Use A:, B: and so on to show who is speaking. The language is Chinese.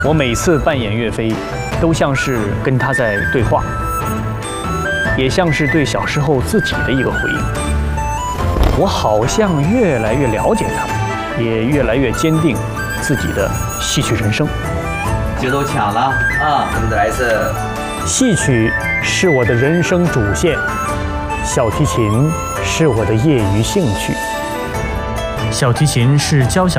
A: 我每次扮演岳飞，都像是跟他在对话，也像是对小时候自己的一个回应。我好像越来越了解他，也越来越坚定自己的戏曲人生。
B: 节奏抢了啊！咱们再来一次。
A: 戏曲是我的人生主线，小提琴是我的业余兴趣。小提琴是交响